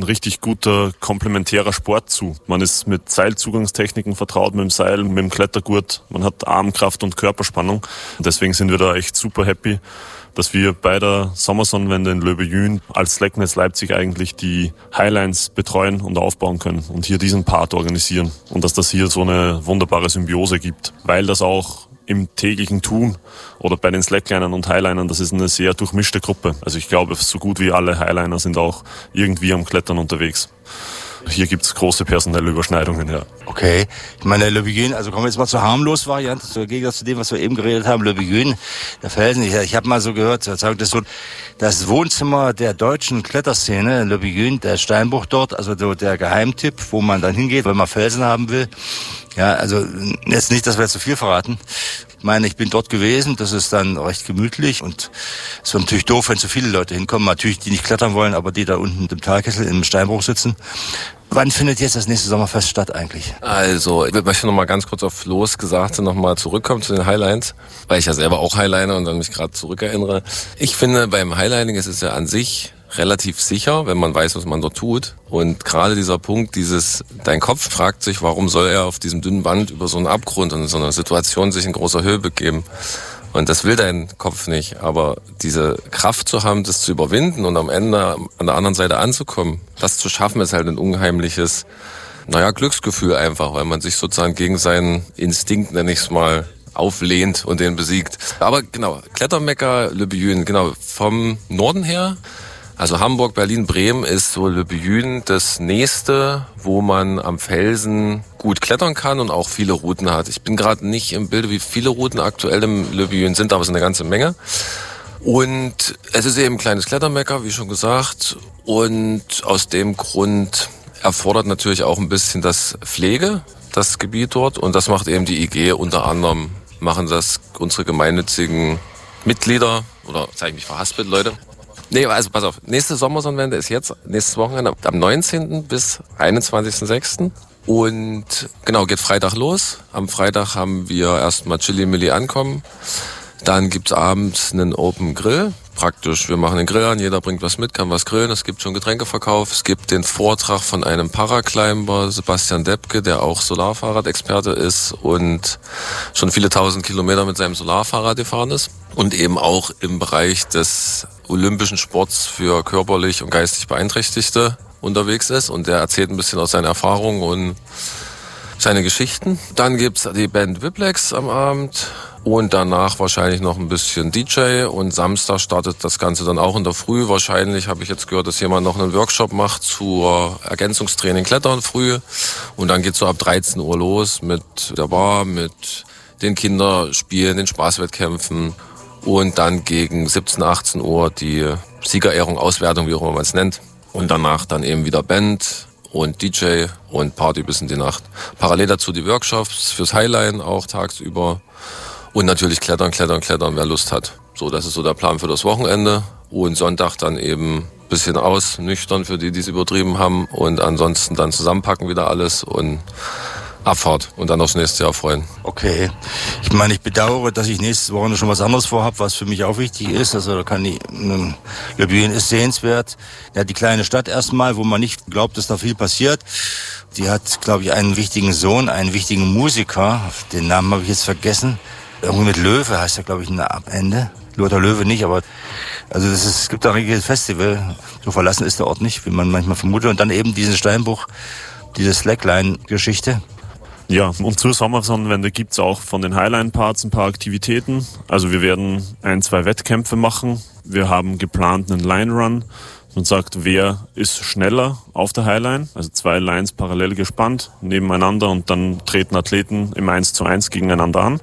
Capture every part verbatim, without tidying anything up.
richtig guter komplementärer Sport zu. Man ist mit Seilzugangstechniken vertraut, mit dem Seil, mit dem Klettergurt. Man hat Armkraft und Körperspannung. Deswegen sind wir da echt super happy, dass wir bei der Sommersonnenwende in Löbejün als Slackness Leipzig eigentlich die Highlines betreuen und aufbauen können und hier diesen Part organisieren. Und dass das hier so eine wunderbare Symbiose gibt, weil das auch im täglichen Tun oder bei den Slacklinern und Highlinern, das ist eine sehr durchmischte Gruppe. Also ich glaube, so gut wie alle Highliner sind auch irgendwie am Klettern unterwegs. Hier gibt's große personelle Überschneidungen, ja. Okay. Ich meine, Löbejün, also kommen wir jetzt mal zur Harmlos-Variante, im Gegensatz zu dem, was wir eben geredet haben. Löbejün, der Felsen, ich, ich habe mal so gehört, das ist so das Wohnzimmer der deutschen Kletterszene, Löbejün, der Steinbruch dort, also so der Geheimtipp, wo man dann hingeht, wenn man Felsen haben will. Ja, also jetzt nicht, dass wir jetzt zu viel verraten. Ich meine, ich bin dort gewesen, das ist dann recht gemütlich und es ist natürlich doof, wenn zu viele Leute hinkommen, natürlich die nicht klettern wollen, aber die da unten im Talkessel im Steinbruch sitzen. Wann findet jetzt das nächste Sommerfest statt eigentlich? Also, ich möchte noch mal ganz kurz auf Flo's Gesagte noch mal zurückkommen zu den Highlines, weil ich ja selber auch Highliner und dann mich gerade zurückerinnere. Ich finde, beim Highlining ist es ja an sich relativ sicher, wenn man weiß, was man dort tut. Und gerade dieser Punkt, dieses, dein Kopf fragt sich, warum soll er auf diesem dünnen Band über so einen Abgrund und in so einer Situation sich in großer Höhe begeben? Und das will dein Kopf nicht. Aber diese Kraft zu haben, das zu überwinden und am Ende an der anderen Seite anzukommen, das zu schaffen, ist halt ein unheimliches, naja, Glücksgefühl einfach, weil man sich sozusagen gegen seinen Instinkt, nenne ich es mal, auflehnt und den besiegt. Aber genau, Klettermecker, Löbejün, genau, vom Norden her, also Hamburg, Berlin, Bremen ist so Löbejün das nächste, wo man am Felsen gut klettern kann und auch viele Routen hat. Ich bin gerade nicht im Bilde, wie viele Routen aktuell im Löbejün sind, aber es ist eine ganze Menge. Und es ist eben ein kleines Klettermecker, wie schon gesagt. Und aus dem Grund erfordert natürlich auch ein bisschen das Pflege, das Gebiet dort. Und das macht eben die I G. Unter anderem machen das unsere gemeinnützigen Mitglieder. Oder zeige ich mich verhaspelt, Leute. Nee, also pass auf, nächste Sommersonnenwende ist jetzt, nächstes Wochenende, am neunzehnten bis einundzwanzigsten sechsten Und genau, geht Freitag los. Am Freitag haben wir erstmal Chili Milli ankommen. Dann gibt's abends einen Open Grill. Praktisch, wir machen den Grill an, jeder bringt was mit, kann was grillen. Es gibt schon Getränkeverkauf. Es gibt den Vortrag von einem Paraclimber, Sebastian Debke, der auch Solarfahrradexperte ist und schon viele tausend Kilometer mit seinem Solarfahrrad gefahren ist. Und eben auch im Bereich des olympischen Sports für körperlich und geistig Beeinträchtigte unterwegs ist. Und der erzählt ein bisschen aus seinen Erfahrungen und seine Geschichten. Dann gibt's die Band Whiplex am Abend. Und danach wahrscheinlich noch ein bisschen D J. Und Samstag startet das Ganze dann auch in der Früh. Wahrscheinlich habe ich jetzt gehört, dass jemand noch einen Workshop macht zur Ergänzungstraining Klettern früh. Und dann geht's so ab dreizehn Uhr los mit der Bar, mit den Kinderspielen, den Spaßwettkämpfen. Und dann gegen siebzehn, achtzehn Uhr die Siegerehrung, Auswertung, wie auch immer man es nennt. Und danach dann eben wieder Band und D J und Party bis in die Nacht. Parallel dazu die Workshops fürs Highline auch tagsüber. Und natürlich klettern, klettern, klettern, wer Lust hat. So, das ist so der Plan für das Wochenende. Und Sonntag dann eben ein bisschen aus, nüchtern für die, die es übertrieben haben. Und ansonsten dann zusammenpacken wieder alles und Abfahrt und dann aufs nächste Jahr freuen. Okay. Ich meine, ich bedauere, dass ich nächstes Wochenende schon was anderes vorhabe, was für mich auch wichtig ist. Also da kann ich, ähm, Löbejün ist sehenswert. Ja, die kleine Stadt erstmal, wo man nicht glaubt, dass da viel passiert. Die hat, glaube ich, einen wichtigen Sohn, einen wichtigen Musiker. Den Namen habe ich jetzt vergessen. Irgendwie mit Löwe heißt er, glaube ich, am Ende. Lothar Löwe nicht, aber also das ist, es gibt da ein riesiges Festival. So verlassen ist der Ort nicht, wie man manchmal vermutet. Und dann eben diesen Steinbruch, diese Slackline-Geschichte. Ja, und zur Sommersonnenwende gibt's auch von den Highline-Parts ein paar Aktivitäten. Also wir werden ein, zwei Wettkämpfe machen. Wir haben geplant einen Line-Run. Man sagt, wer ist schneller auf der Highline? Also zwei Lines parallel gespannt, nebeneinander und dann treten Athleten im eins zu eins gegeneinander an.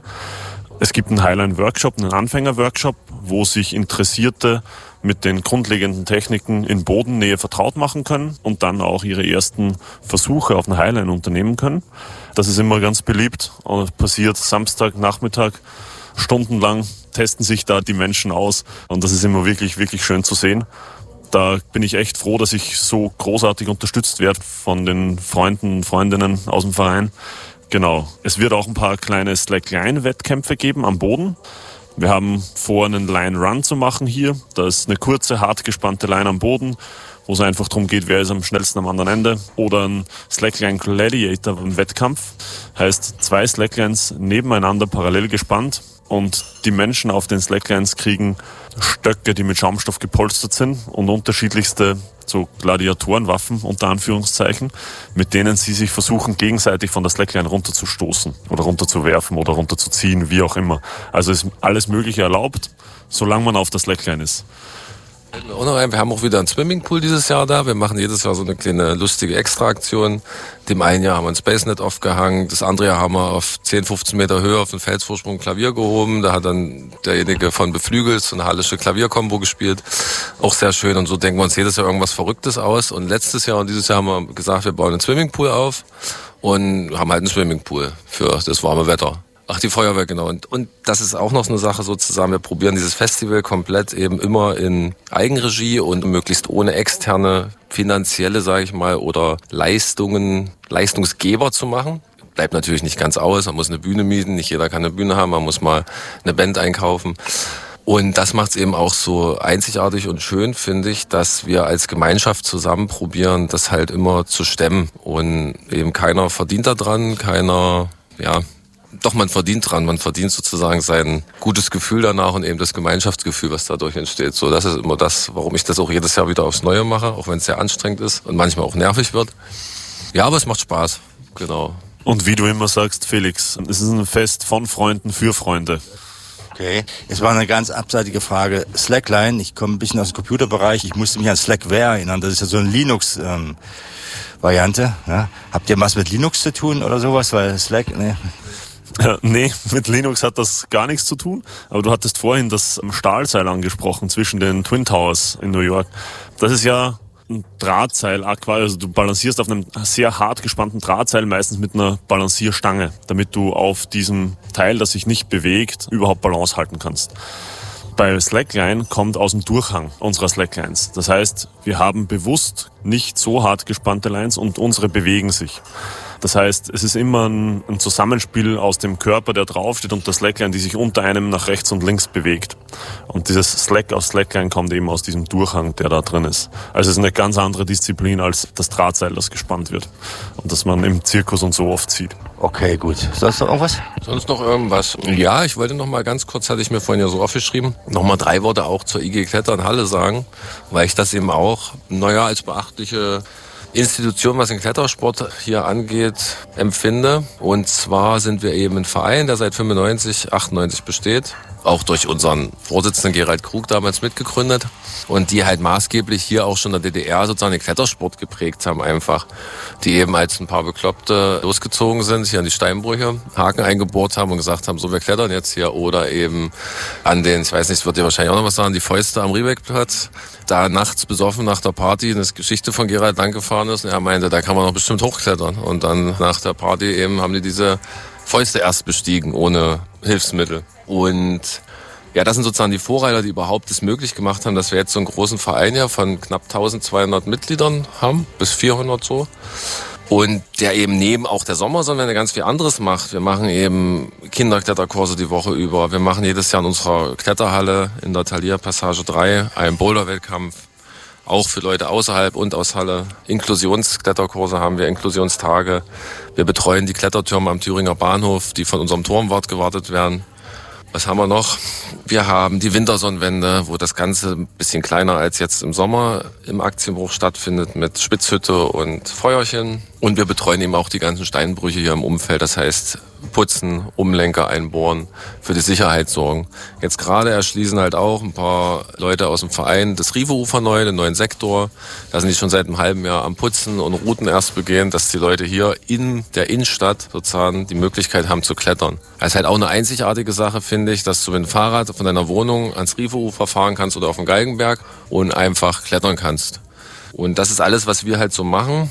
Es gibt einen Highline-Workshop, einen Anfänger-Workshop, wo sich Interessierte mit den grundlegenden Techniken in Bodennähe vertraut machen können und dann auch ihre ersten Versuche auf einer Highline unternehmen können. Das ist immer ganz beliebt und passiert Samstagnachmittag stundenlang, testen sich da die Menschen aus und das ist immer wirklich, wirklich schön zu sehen. Da bin ich echt froh, dass ich so großartig unterstützt werde von den Freunden und Freundinnen aus dem Verein. Genau. Es wird auch ein paar kleine Slackline-Wettkämpfe geben am Boden. Wir haben vor, einen Line-Run zu machen hier. Da ist eine kurze, hart gespannte Line am Boden, wo wo es einfach darum geht, wer ist am schnellsten am anderen Ende. Oder ein Slackline Gladiator im Wettkampf. Heißt, zwei Slacklines nebeneinander parallel gespannt und die Menschen auf den Slacklines kriegen Stöcke, die mit Schaumstoff gepolstert sind und unterschiedlichste so Gladiatorenwaffen, unter Anführungszeichen, mit denen sie sich versuchen, gegenseitig von der Slackline runterzustoßen oder runterzuwerfen oder runterzuziehen, wie auch immer. Also ist alles Mögliche erlaubt, solange man auf der Slackline ist. Wir haben auch wieder einen Swimmingpool dieses Jahr da. Wir machen jedes Jahr so eine kleine lustige Extraaktion. Dem einen Jahr haben wir ein SpaceNet aufgehangen, das andere Jahr haben wir auf zehn, fünfzehn Meter Höhe auf den Felsvorsprung Klavier gehoben. Da hat dann derjenige von Beflügelt so eine hallische Klavierkombo gespielt. Auch sehr schön, und so denken wir uns jedes Jahr irgendwas Verrücktes aus. Und letztes Jahr und dieses Jahr haben wir gesagt, wir bauen einen Swimmingpool auf und haben halt einen Swimmingpool für das warme Wetter. Ach, die Feuerwehr, genau. Und, und das ist auch noch so eine Sache sozusagen. Wir probieren dieses Festival komplett eben immer in Eigenregie und möglichst ohne externe finanzielle, sage ich mal, oder Leistungen, Leistungsgeber zu machen. Bleibt natürlich nicht ganz aus. Man muss eine Bühne mieten. Nicht jeder kann eine Bühne haben. Man muss mal eine Band einkaufen. Und das macht es eben auch so einzigartig und schön, finde ich, dass wir als Gemeinschaft zusammen probieren, das halt immer zu stemmen. Und eben keiner verdient da dran, keiner, ja... Doch, man verdient dran. Man verdient sozusagen sein gutes Gefühl danach und eben das Gemeinschaftsgefühl, was dadurch entsteht. So, das ist immer das, warum ich das auch jedes Jahr wieder aufs Neue mache, auch wenn es sehr anstrengend ist und manchmal auch nervig wird. Ja, aber es macht Spaß. Genau. Und wie du immer sagst, Felix, es ist ein Fest von Freunden für Freunde. Okay, es war eine ganz abseitige Frage. Slackline, ich komme ein bisschen aus dem Computerbereich. Ich musste mich an Slackware erinnern. Das ist ja so eine Linux- ähm, Variante. Ja? Habt ihr was mit Linux zu tun oder sowas? Weil Slack, ne? Ja, nee, mit Linux hat das gar nichts zu tun. Aber du hattest vorhin das Stahlseil angesprochen zwischen den Twin Towers in New York. Das ist ja ein Drahtseil, also du balancierst auf einem sehr hart gespannten Drahtseil, meistens mit einer Balancierstange, damit du auf diesem Teil, das sich nicht bewegt, überhaupt Balance halten kannst. Bei Slackline kommt aus dem Durchhang unserer Slacklines. Das heißt, wir haben bewusst nicht so hart gespannte Lines und unsere bewegen sich. Das heißt, es ist immer ein, ein Zusammenspiel aus dem Körper, der draufsteht, und der Slackline, die sich unter einem nach rechts und links bewegt. Und dieses Slack aus Slackline kommt eben aus diesem Durchhang, der da drin ist. Also es ist eine ganz andere Disziplin als das Drahtseil, das gespannt wird. Und das man im Zirkus und so oft sieht. Okay, gut. Sonst noch irgendwas? Sonst noch irgendwas? Ja, ich wollte noch mal ganz kurz, hatte ich mir vorhin ja so aufgeschrieben, noch mal drei Worte auch zur I G Klettern Halle sagen, weil ich das eben auch, naja, als beachtliche Institution, was den Klettersport hier angeht, empfinde. Und zwar sind wir eben ein Verein, der seit fünfundneunzig, achtundneunzig besteht. Auch durch unseren Vorsitzenden Gerald Krug damals mitgegründet. Und die halt maßgeblich hier auch schon in der D D R sozusagen den Klettersport geprägt haben einfach. Die eben als ein paar Bekloppte losgezogen sind, hier an die Steinbrüche, Haken eingebohrt haben und gesagt haben, so, wir klettern jetzt hier. Oder eben an den, ich weiß nicht, wird dir wahrscheinlich auch noch was sagen, die Fäuste am Riebeckplatz. Da nachts besoffen nach der Party eine Geschichte von Gerald lang gefahren ist. Und er meinte, da kann man doch bestimmt hochklettern. Und dann nach der Party eben haben die diese Fäuste erst bestiegen, ohne Hilfsmittel. Und ja, das sind sozusagen die Vorreiter, die überhaupt es möglich gemacht haben, dass wir jetzt so einen großen Verein hier von knapp eintausendzweihundert Mitgliedern haben, bis vierhundert so. Und der eben neben auch der Sommersonnenwende ganz viel anderes macht. Wir machen eben Kinderkletterkurse die Woche über. Wir machen jedes Jahr in unserer Kletterhalle in der Thalia Passage drei einen Boulder-Wettkampf. Auch für Leute außerhalb und aus Halle. Inklusionskletterkurse haben wir, Inklusionstage. Wir betreuen die Klettertürme am Thüringer Bahnhof, die von unserem Turmwart gewartet werden. Was haben wir noch? Wir haben die Wintersonnenwende, wo das Ganze ein bisschen kleiner als jetzt im Sommer im Aktienbruch stattfindet, mit Spitzhütte und Feuerchen. Und wir betreuen eben auch die ganzen Steinbrüche hier im Umfeld. Das heißt, putzen, Umlenker einbohren, für die Sicherheit sorgen. Jetzt gerade erschließen halt auch ein paar Leute aus dem Verein das Rive-Ufer neu, den neuen Sektor. Da sind die schon seit einem halben Jahr am Putzen und Routen erst begehen, dass die Leute hier in der Innenstadt sozusagen die Möglichkeit haben zu klettern. Das ist halt auch eine einzigartige Sache, finde ich, dass du mit dem Fahrrad von deiner Wohnung ans Rive-Ufer fahren kannst oder auf den Galgenberg und einfach klettern kannst. Und das ist alles, was wir halt so machen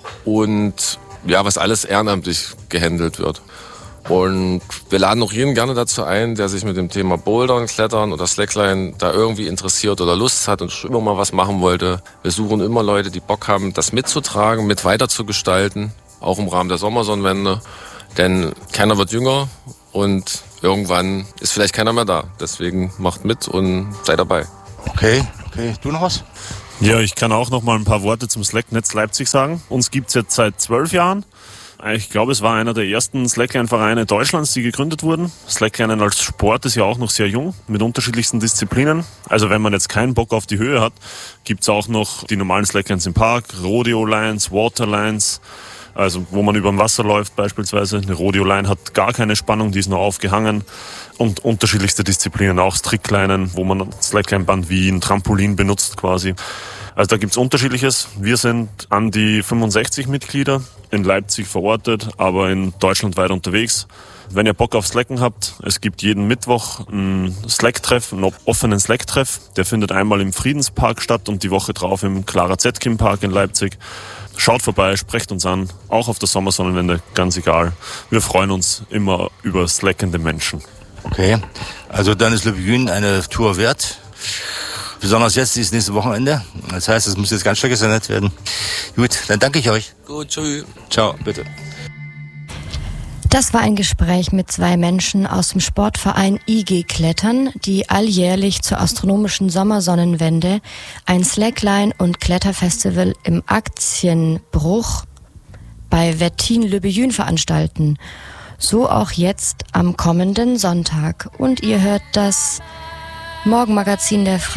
und ja, was alles ehrenamtlich gehandelt wird. Und wir laden auch jeden gerne dazu ein, der sich mit dem Thema Bouldern, Klettern oder Slackline da irgendwie interessiert oder Lust hat und schon immer mal was machen wollte. Wir suchen immer Leute, die Bock haben, das mitzutragen, mit weiterzugestalten, auch im Rahmen der Sommersonnenwende. Denn keiner wird jünger und irgendwann ist vielleicht keiner mehr da. Deswegen macht mit und sei dabei. Okay, okay. Du noch was? Ja, ich kann auch noch mal ein paar Worte zum Slacknetz Leipzig sagen. Uns gibt's jetzt seit zwölf Jahren. Ich glaube, es war einer der ersten Slackline-Vereine Deutschlands, die gegründet wurden. Slackline als Sport ist ja auch noch sehr jung, mit unterschiedlichsten Disziplinen. Also wenn man jetzt keinen Bock auf die Höhe hat, gibt's auch noch die normalen Slacklines im Park, Rodeo-Lines, Waterlines, also wo man über dem Wasser läuft beispielsweise. Eine Rodeo-Line hat gar keine Spannung, die ist nur aufgehangen. Und unterschiedlichste Disziplinen, auch Strickleinen, wo man Slackline-Band wie ein Trampolin benutzt quasi. Also da gibt's Unterschiedliches. Wir sind an die fünfundsechzig Mitglieder in Leipzig verortet, aber in Deutschland weit unterwegs. Wenn ihr Bock auf Slacken habt, es gibt jeden Mittwoch einen Slack-Treff, einen offenen Slack-Treff. Der findet einmal im Friedenspark statt und die Woche drauf im Clara Zetkin Park in Leipzig. Schaut vorbei, sprecht uns an, auch auf der Sommersonnenwende, ganz egal. Wir freuen uns immer über slackende Menschen. Okay, also dann ist Le Bugün eine Tour wert. Besonders jetzt, dieses nächste Wochenende. Das heißt, es muss jetzt ganz stark saniert werden. Gut, dann danke ich euch. Gut, tschüss. Ciao, bitte. Das war ein Gespräch mit zwei Menschen aus dem Sportverein I G Klettern, die alljährlich zur astronomischen Sommersonnenwende ein Slackline- und Kletterfestival im Aktienbruch bei Wettin-Le Bugün veranstalten. So auch jetzt am kommenden Sonntag. Und ihr hört das Morgenmagazin der Freien